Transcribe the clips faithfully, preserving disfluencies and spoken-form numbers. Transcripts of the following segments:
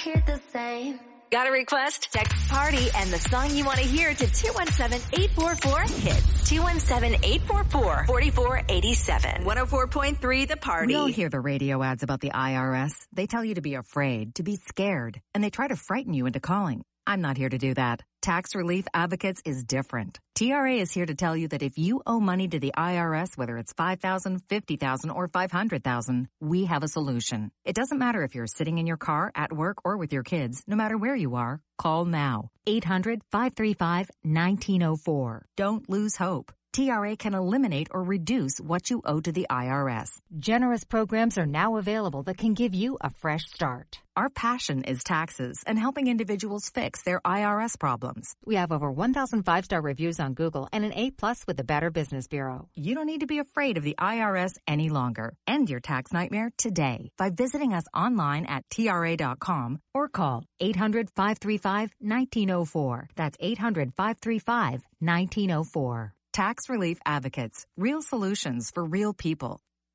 hear the same. Got a request? Text PARTY and the song you want to hear to two one seven, eight four four, hits. two one seven, eight four four, four four eight seven. one oh four point three The Party. We all hear the radio ads about the I R S. They tell you to be afraid, to be scared, and they try to frighten you into calling. I'm not here to do that. Tax Relief Advocates is different. T R A is here to tell you that if you owe money to the I R S, whether it's five thousand dollars, fifty thousand dollars, or five hundred thousand dollars, we have a solution. It doesn't matter if you're sitting in your car, at work, or with your kids. No matter where you are, call now. eight hundred, five three five, one nine zero four. Don't lose hope. T R A can eliminate or reduce what you owe to the I R S. Generous programs are now available that can give you a fresh start. Our passion is taxes and helping individuals fix their I R S problems. We have over one thousand five-star reviews on Google and an A plus with the Better Business Bureau. You don't need to be afraid of the I R S any longer. End your tax nightmare today by visiting us online at T R A dot com or call eight hundred, five three five, one nine zero four. That's eight hundred, five three five, one nine zero four. Tax Relief Advocates. Real solutions for real people.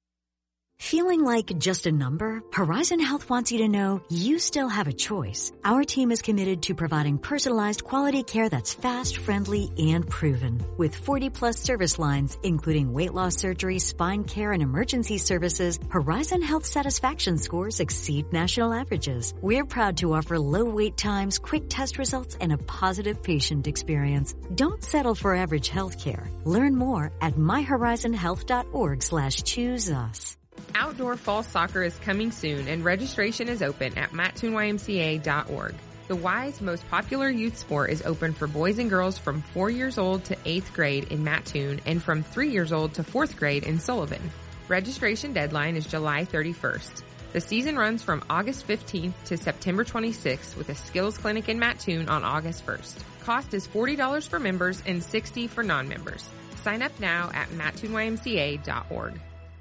Feeling like just a number? Horizon Health wants you to know you still have a choice. Our team is committed to providing personalized quality care that's fast, friendly, and proven. With forty plus service lines, including weight loss surgery, spine care, and emergency services, Horizon Health satisfaction scores exceed national averages. We're proud to offer low wait times, quick test results, and a positive patient experience. Don't settle for average health care. Learn more at my horizon health dot org slash choose us. Outdoor fall soccer is coming soon and registration is open at mattoon Y M C A dot org. The Y's most popular youth sport is open for boys and girls from four years old to eighth grade in Mattoon and from three years old to fourth grade in Sullivan. Registration deadline is July thirty-first. The season runs from August fifteenth to September twenty-sixth with a skills clinic in Mattoon on August first. Cost is forty dollars for members and sixty dollars for non-members. Sign up now at mattoon Y M C A dot org.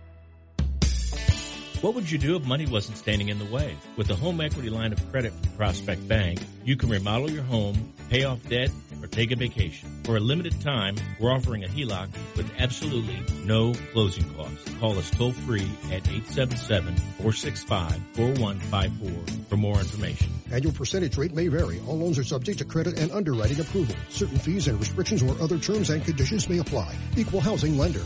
What would you do if money wasn't standing in the way? With a home equity line of credit from Prospect Bank, you can remodel your home, pay off debt, or take a vacation. For a limited time, we're offering a H E L O C with absolutely no closing costs. Call us toll free at eight seven seven, four six five, four one five four for more information. Annual percentage rate may vary. All loans are subject to credit and underwriting approval. Certain fees and restrictions or other terms and conditions may apply. Equal housing lender.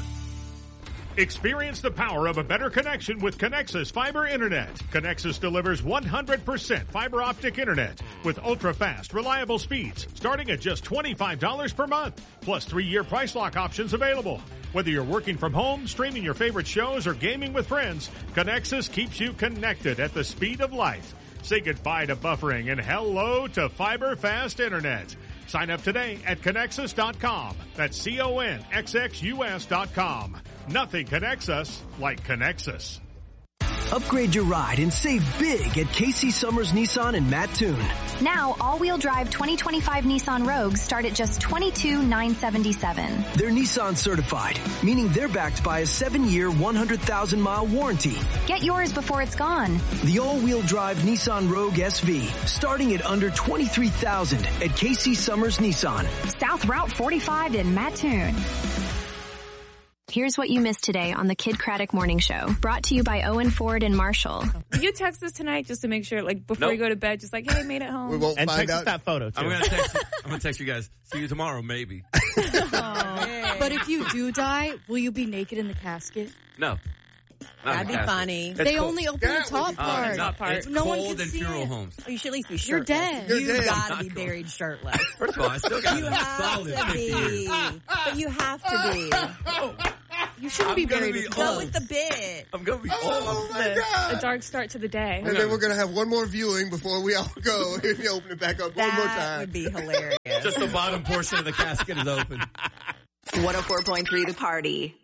Experience the power of a better connection with Connexus Fiber Internet. Connexus delivers one hundred percent fiber optic internet with ultra-fast, reliable speeds starting at just twenty-five dollars per month, plus three-year price lock options available. Whether you're working from home, streaming your favorite shows, or gaming with friends, Connexus keeps you connected at the speed of light. Say goodbye to buffering and hello to fiber fast internet. Sign up today at Connexus dot com. That's C O N X X U S dot com. Nothing connects us like Connexus. Upgrade your ride and save big at Casey Summers Nissan in Mattoon. Now, all-wheel drive twenty twenty-five Nissan Rogues start at just twenty-two thousand nine hundred seventy-seven dollars. They're Nissan certified, meaning they're backed by a seven-year, one hundred thousand mile warranty. Get yours before it's gone. The all-wheel drive Nissan Rogue S V, starting at under twenty-three thousand dollars at Casey Summers Nissan. South Route forty-five in Mattoon. Here's what you missed today on the Kid Craddock Morning Show. Brought to you by Owen Ford and Marshall. Will you text us tonight just to make sure, like, before nope. you go to bed, just like, hey, made it home? We won't and find text out. us that photo, too. I'm going to text you. I'm going to text you guys. See you tomorrow, maybe. Oh. But if you do die, will you be naked in the casket? No. Not That'd be casket. funny. It's they cold. only open yeah, the top uh, part. Top part. It's no cold one can in see funeral it. homes. Oh, you should at least be shirtless. You're dead. You're you dead. gotta be buried shirtless. First of all, I still got you a have solid to fifty be. years. But you have to be. You shouldn't I'm be buried be with old. Go with the bit. I'm going to be oh, old. My God. A dark start to the day. And then we're going to have one more viewing before we all go and open it back up that one more time. That would be hilarious. Just the bottom portion of the casket is open. one oh four point three The Party.